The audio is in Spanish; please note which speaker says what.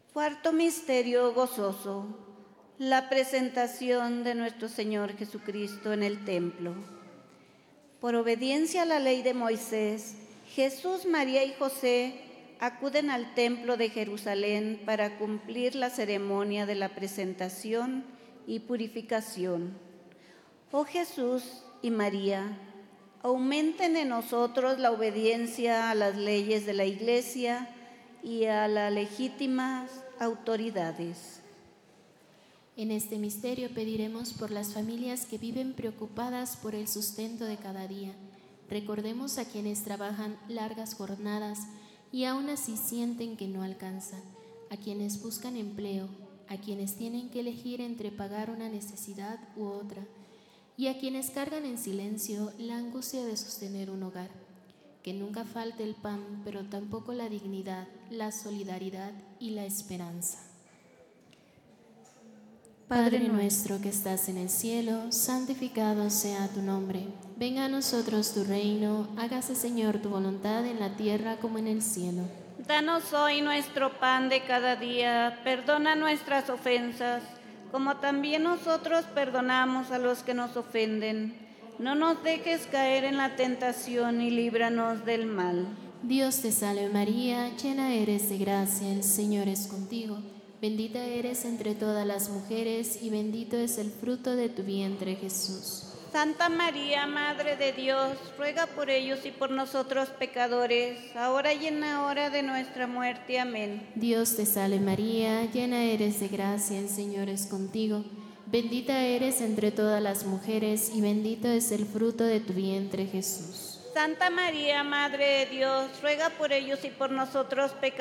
Speaker 1: Cuarto misterio gozoso, la presentación de nuestro Señor Jesucristo en el templo. Por obediencia a la ley de Moisés, Jesús, María y José acuden al templo de Jerusalén para cumplir la ceremonia de la presentación y purificación. Oh Jesús y María, aumenten en nosotros la obediencia a las leyes de la Iglesia y a las legítimas autoridades.
Speaker 2: En este misterio pediremos por las familias que viven preocupadas por el sustento de cada día. Recordemos a quienes trabajan largas jornadas y aún así sienten que no alcanza, a quienes buscan empleo, a quienes tienen que elegir entre pagar una necesidad u otra, y a quienes cargan en silencio la angustia de sostener un hogar. Que nunca falte el pan, pero tampoco la dignidad, la solidaridad y la esperanza. Padre nuestro que estás en el cielo, santificado sea tu nombre. Venga a nosotros tu reino, hágase Señor tu voluntad en la tierra como en el cielo.
Speaker 1: Danos hoy nuestro pan de cada día, perdona nuestras ofensas, como también nosotros perdonamos a los que nos ofenden. No nos dejes caer en la tentación y líbranos del mal.
Speaker 2: Dios te salve María, llena eres de gracia, el Señor es contigo. Bendita eres entre todas las mujeres y bendito es el fruto de tu vientre, Jesús.
Speaker 1: Santa María, Madre de Dios, ruega por ellos y por nosotros pecadores, ahora y en la hora de nuestra muerte. Amén.
Speaker 2: Dios te salve María, llena eres de gracia, el Señor es contigo. Bendita eres entre todas las mujeres y bendito es el fruto de tu vientre, Jesús.
Speaker 1: Santa María, Madre de Dios, ruega por ellos y por nosotros pecadores,